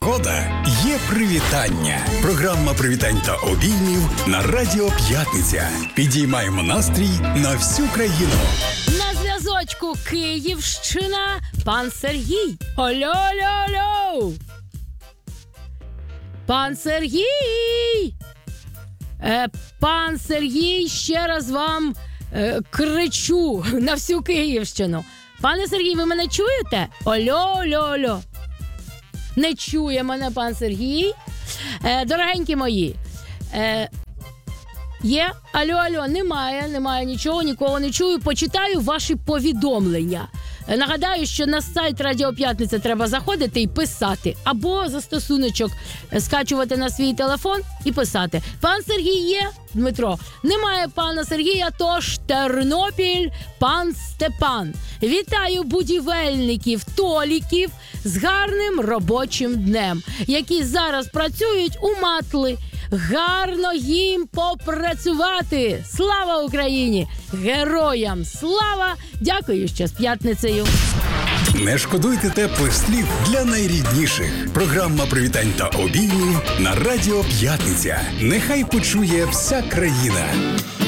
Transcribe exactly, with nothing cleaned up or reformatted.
«Шкода» є привітання. Програма привітань та обіймів на Радіо П'ятниця. Підіймаємо настрій на всю країну. На зв'язочку Київщина, пан Сергій. Алло-алло-алло! Пан Сергій! Е, пан Сергій, ще раз вам е, кричу на всю Київщину. Пане Сергій, ви мене чуєте? Алло-алло-алло! Не чує мене пан Сергій. Е, дорогенькі мої, е, є? Алло-алло, немає, немає нічого, нікого не чую. Почитаю ваші повідомлення. Е, нагадаю, що на сайт Радіо П'ятниця треба заходити і писати. Або застосуночок скачувати на свій телефон і писати. Пан Сергій є? Дмитро. Немає пана Сергія, тож Тернопіль, пан Степан. Вітаю будівельників, толіків з гарним робочим днем, які зараз працюють у Матли. Гарно їм попрацювати! Слава Україні! Героям слава! Дякую, що з п'ятницею. Не шкодуйте теплих слів для найрідніших. Програма привітань та обіймів на Радіо П'ятниця. Нехай почує вся країна.